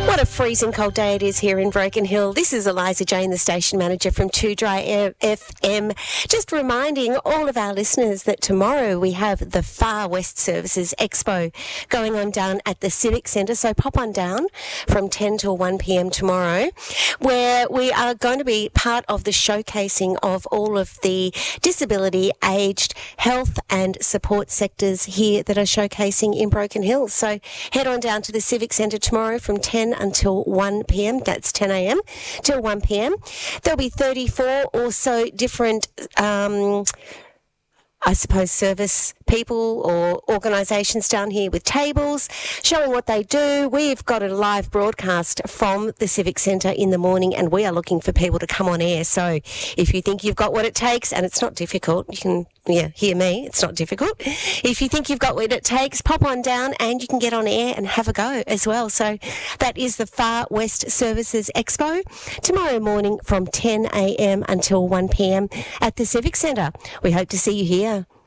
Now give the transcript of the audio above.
What a freezing cold day it is here in Broken Hill. This is Eliza Jane, the station manager from 2 Dry FM. Just reminding all of our listeners that tomorrow we have the Far West Services Expo going on down at the Civic Centre. So pop on down from 10 till 1 p.m. tomorrow, where we are going to be part of the showcasing of all of the disability, aged, health and support sectors here that are showcasing in Broken Hill. So head on down to the Civic Centre tomorrow from 10 until 1 p.m. That's 10 a.m. till 1 p.m. There'll be 34 or so different service people or organisations down here with tables showing what they do. We've got a live broadcast from the Civic Centre in the morning, and we are looking for people to come on air. So if you think you've got what it takes, and it's not difficult, you can hear me, it's not difficult. If you think you've got what it takes, pop on down and you can get on air and have a go as well. So that is the Far West Services Expo tomorrow morning from 10 a.m. until 1 p.m. at the Civic Centre. We hope to see you here.